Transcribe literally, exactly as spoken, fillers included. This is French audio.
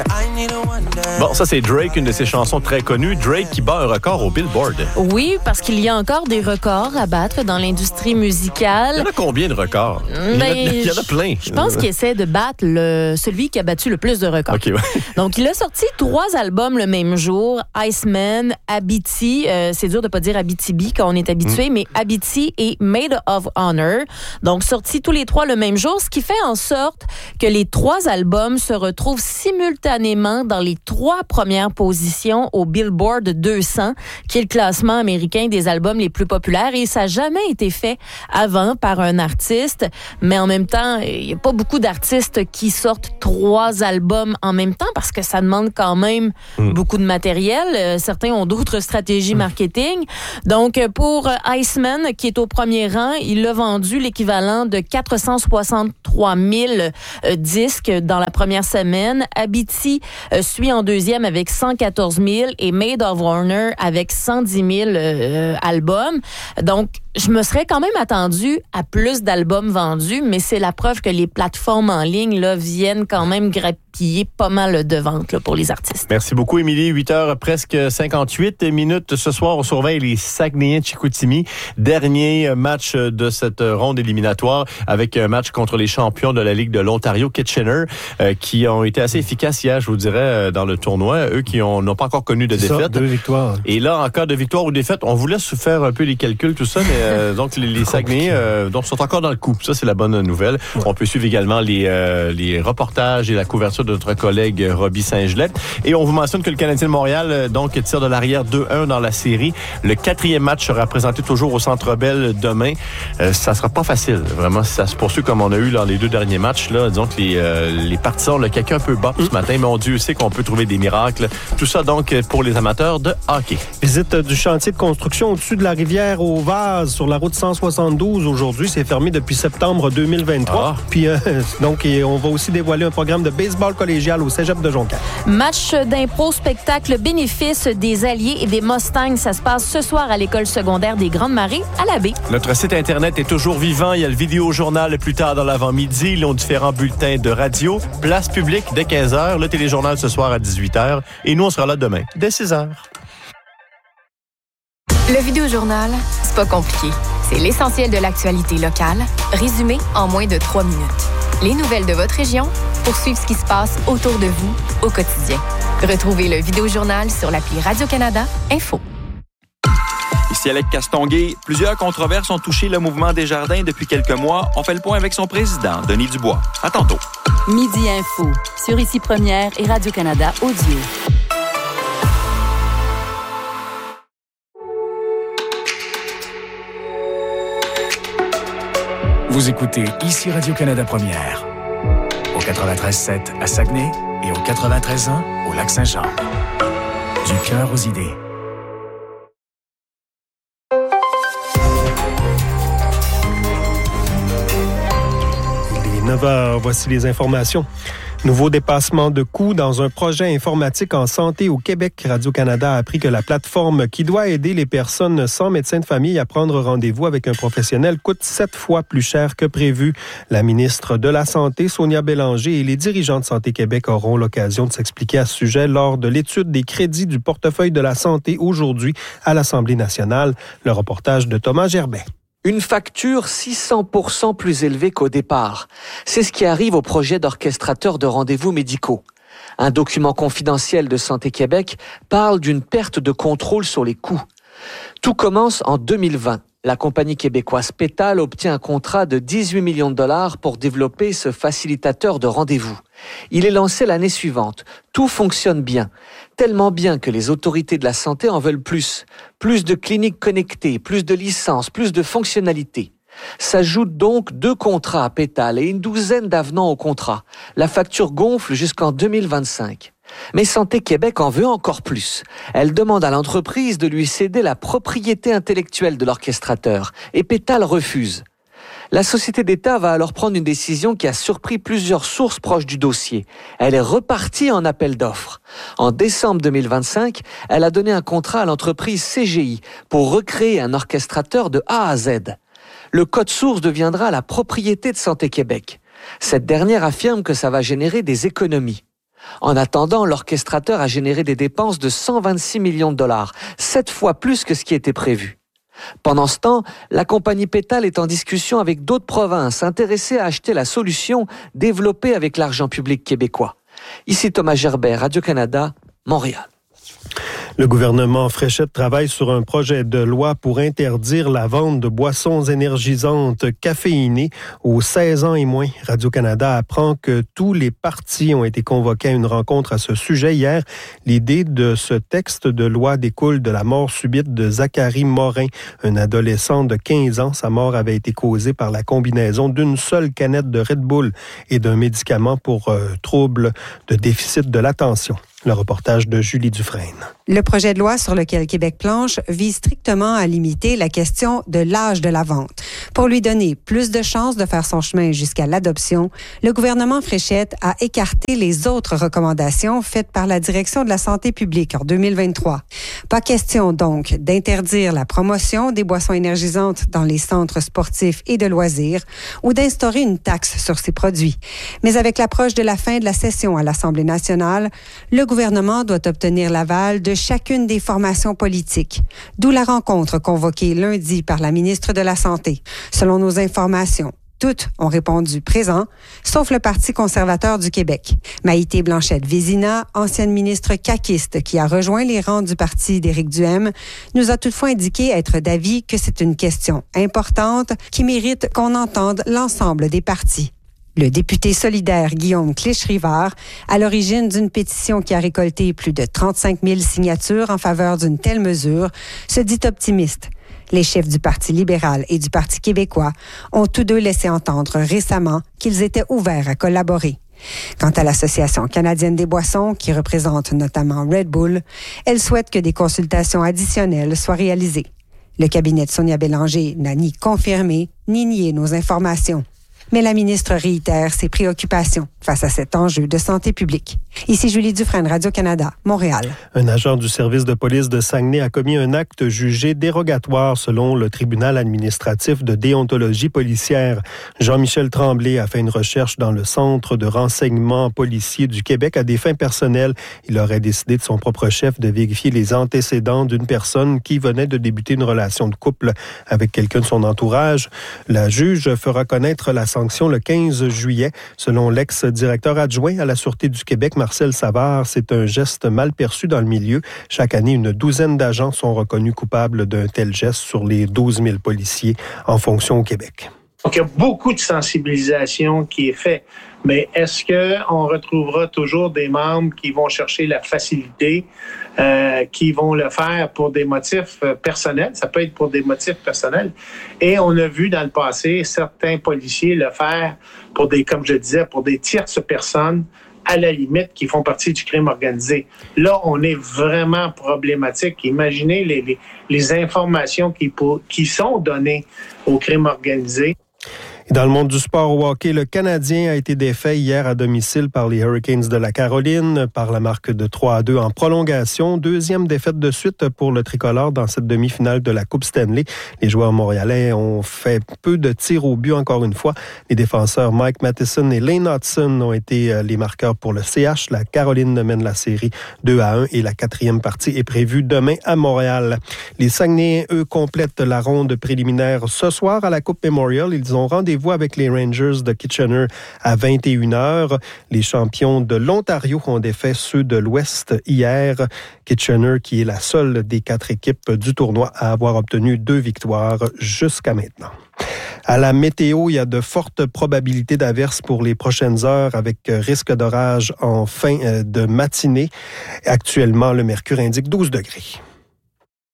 Bon, ça, c'est Drake, une de ses chansons très connues. Drake qui bat un record au Billboard. Oui, parce qu'il y a encore des records à battre dans l'industrie musicale. Il y en a combien de records? Il, Ben, y, en a, il y en a plein. Je pense qu'il essaie de battre le, celui qui a battu le plus de records. Okay, ouais. Donc, il a sorti trois albums le même jour. Iceman, Abiti, euh, c'est dur de pas dire Abitibi quand on est habitué, mm. mais Abiti et Made of Honor. Donc, sortis tous les trois le même jour, ce qui fait en sorte que les trois albums se retrouvent simultanément dans les trois premières positions au Billboard deux cents, qui est le classement américain des albums les plus populaires. Et ça n'a jamais été fait avant par un artiste. Mais en même temps, il n'y a pas beaucoup d'artistes qui sortent trois albums en même temps parce que ça demande quand même mm. beaucoup de matériel. Euh, certains ont d'autres stratégies mm. marketing. Donc, pour Iceman, qui est au premier rang, il a vendu l'équivalent de quatre cent soixante-trois mille euh, disques dans la première semaine. Abiti euh, suit en deuxième avec cent quatorze mille et Made of Honor avec cent dix mille euh, albums. Donc, je me serais quand même attendue à plus d'albums vendus, mais c'est la preuve que les plateformes en ligne là, viennent quand même grappiller pas mal de ventes là, pour les artistes. Merci beaucoup, Émilie. huit heures presque cinquante-huit minutes. Ce soir, on surveille les Saguenayens de Chicoutimi. Dernier match de cette ronde éliminatoire avec un match contre les champions de la Ligue de l'Ontario, Kitchener, euh, qui ont été assez efficaces hier, je vous dirais, dans le tournoi. Eux qui ont, n'ont pas encore connu de c'est défaite. Ça, deux victoires. Et là, en cas de victoire ou défaite, on vous laisse faire un peu les calculs, tout ça, mais Euh, donc, les, les Saguenayens euh, donc, sont encore dans le coup. Ça, c'est la bonne nouvelle. Ouais. On peut suivre également les, euh, les reportages et la couverture de notre collègue Robbie Saint-Gelette. Et on vous mentionne que le Canadien de Montréal euh, donc tire de l'arrière deux un dans la série. Le quatrième match sera présenté toujours au Centre Bell demain. Euh, ça sera pas facile. Vraiment, si ça se poursuit comme on a eu dans les deux derniers matchs, là, disons que les, euh, les partisans ont le caca un peu bas mm. ce matin, mais on Dieu sait qu'on peut trouver des miracles. Tout ça, donc, pour les amateurs de hockey. Visite du chantier de construction au-dessus de la rivière au Vase sur la route cent soixante-douze aujourd'hui. C'est fermé depuis septembre deux mille vingt-trois. Ah. Puis, euh, donc, on va aussi dévoiler un programme de baseball collégial au Cégep de Jonquière. Match d'impro spectacle bénéfice des Alliés et des Mustangs. Ça se passe ce soir à l'école secondaire des Grandes Marais à la baie. Notre site Internet est toujours vivant. Il y a le vidéo-journal plus tard dans l'avant-midi. Ils ont différents bulletins de radio. Place publique dès quinze heures. Le téléjournal ce soir à dix-huit heures. Et nous, on sera là demain dès six heures. Le vidéojournal, c'est pas compliqué. C'est l'essentiel de l'actualité locale, résumé en moins de trois minutes. Les nouvelles de votre région pour suivre ce qui se passe autour de vous au quotidien. Retrouvez le vidéojournal sur l'appli Radio-Canada Info. Ici Alec Castonguay. Plusieurs controverses ont touché le mouvement Desjardins depuis quelques mois. On fait le point avec son président, Denis Dubois. À tantôt. Midi Info, sur Ici Première et Radio-Canada Audio. Vous écoutez Ici Radio-Canada Première, au quatre-vingt-treize sept à Saguenay et au quatre-vingt-treize un au Lac-Saint-Jean. Du cœur aux idées. Il est neuf heures, voici les informations. Nouveau dépassement de coûts dans un projet informatique en santé au Québec. Radio-Canada a appris que la plateforme qui doit aider les personnes sans médecin de famille à prendre rendez-vous avec un professionnel coûte sept fois plus cher que prévu. La ministre de la Santé, Sonia Bélanger, et les dirigeants de Santé Québec auront l'occasion de s'expliquer à ce sujet lors de l'étude des crédits du portefeuille de la santé aujourd'hui à l'Assemblée nationale. Le reportage de Thomas Gerbet. Une facture six cents pour cent plus élevée qu'au départ. C'est ce qui arrive au projet d'orchestrateur de rendez-vous médicaux. Un document confidentiel de Santé Québec parle d'une perte de contrôle sur les coûts. Tout commence en deux mille vingt. La compagnie québécoise Pétal obtient un contrat de dix-huit millions de dollars pour développer ce facilitateur de rendez-vous. Il est lancé l'année suivante. Tout fonctionne bien. Tellement bien que les autorités de la santé en veulent plus. Plus de cliniques connectées, plus de licences, plus de fonctionnalités. S'ajoutent donc deux contrats à Pétal et une douzaine d'avenants au contrat. La facture gonfle jusqu'en deux mille vingt-cinq. Mais Santé Québec en veut encore plus. Elle demande à l'entreprise de lui céder la propriété intellectuelle de l'orchestrateur. Et Pétal refuse. La société d'État va alors prendre une décision qui a surpris plusieurs sources proches du dossier. Elle est repartie en appel d'offres. En décembre deux mille vingt-cinq, elle a donné un contrat à l'entreprise C G I pour recréer un orchestrateur de A à Z. Le code source deviendra la propriété de Santé Québec. Cette dernière affirme que ça va générer des économies. En attendant, l'orchestrateur a généré des dépenses de cent vingt-six millions de dollars, sept fois plus que ce qui était prévu. Pendant ce temps, la compagnie Pétale est en discussion avec d'autres provinces intéressées à acheter la solution développée avec l'argent public québécois. Ici Thomas Gerbet, Radio-Canada, Montréal. Le gouvernement Fréchette travaille sur un projet de loi pour interdire la vente de boissons énergisantes caféinées aux seize ans et moins. Radio-Canada apprend que tous les partis ont été convoqués à une rencontre à ce sujet hier. L'idée de ce texte de loi découle de la mort subite de Zachary Morin, un adolescent de quinze ans. Sa mort avait été causée par la combinaison d'une seule canette de Red Bull et d'un médicament pour euh, troubles de déficit de l'attention. Le reportage de Julie Dufresne. Le projet de loi sur lequel Québec planche vise strictement à limiter la question de l'âge de la vente. Pour lui donner plus de chances de faire son chemin jusqu'à l'adoption, le gouvernement Fréchette a écarté les autres recommandations faites par la Direction de la santé publique en deux mille vingt-trois. Pas question donc d'interdire la promotion des boissons énergisantes dans les centres sportifs et de loisirs ou d'instaurer une taxe sur ces produits. Mais avec l'approche de la fin de la session à l'Assemblée nationale, le Le gouvernement doit obtenir l'aval de chacune des formations politiques, d'où la rencontre convoquée lundi par la ministre de la Santé. Selon nos informations, toutes ont répondu présent, sauf le Parti conservateur du Québec. Maïté Blanchette-Vézina, ancienne ministre caquiste qui a rejoint les rangs du parti d'Éric Duhaime, nous a toutefois indiqué être d'avis que c'est une question importante qui mérite qu'on entende l'ensemble des partis. Le député solidaire Guillaume Clich-Rivard, à l'origine d'une pétition qui a récolté plus de trente-cinq mille signatures en faveur d'une telle mesure, se dit optimiste. Les chefs du Parti libéral et du Parti québécois ont tous deux laissé entendre récemment qu'ils étaient ouverts à collaborer. Quant à l'Association canadienne des boissons, qui représente notamment Red Bull, elle souhaite que des consultations additionnelles soient réalisées. Le cabinet de Sonia Bélanger n'a ni confirmé ni nié nos informations. Mais la ministre réitère ses préoccupations face à cet enjeu de santé publique. Ici Julie Dufresne, Radio-Canada, Montréal. Un agent du service de police de Saguenay a commis un acte jugé dérogatoire selon le tribunal administratif de déontologie policière. Jean-Michel Tremblay a fait une recherche dans le centre de renseignement policier du Québec à des fins personnelles. Il aurait décidé de son propre chef de vérifier les antécédents d'une personne qui venait de débuter une relation de couple avec quelqu'un de son entourage. La juge fera connaître la sanction le quinze juillet. Selon l'ex-directeur adjoint à la Sûreté du Québec, Marcel Savard, c'est un geste mal perçu dans le milieu. Chaque année, une douzaine d'agents sont reconnus coupables d'un tel geste sur les douze mille policiers en fonction au Québec. Donc, il y a beaucoup de sensibilisation qui est faite. Mais est-ce qu'on retrouvera toujours des membres qui vont chercher la facilité, euh, qui vont le faire pour des motifs personnels? Ça peut être pour des motifs personnels. Et on a vu dans le passé certains policiers le faire pour des, comme je disais, pour des tierces personnes, à la limite, qui font partie du crime organisé. Là, on est vraiment problématique. Imaginez les, les, les informations qui, pour, qui sont données au crime organisé. Et dans le monde du sport au hockey, le Canadien a été défait hier à domicile par les Hurricanes de la Caroline par la marque de trois à deux en prolongation. Deuxième défaite de suite pour le tricolore dans cette demi-finale de la Coupe Stanley. Les joueurs montréalais ont fait peu de tirs au but encore une fois. Les défenseurs Mike Matheson et Lane Hudson ont été les marqueurs pour le C H. La Caroline mène la série deux à un et la quatrième partie est prévue demain à Montréal. Les Saguenayens, eux, complètent la ronde préliminaire ce soir à la Coupe Memorial. Ils ont rendez-vous avec les Rangers de Kitchener à vingt et une heures. Les champions de l'Ontario ont défait ceux de l'Ouest hier. Kitchener, qui est la seule des quatre équipes du tournoi à avoir obtenu deux victoires jusqu'à maintenant. À la météo, il y a de fortes probabilités d'averses pour les prochaines heures avec risque d'orage en fin de matinée. Actuellement, le mercure indique douze degrés.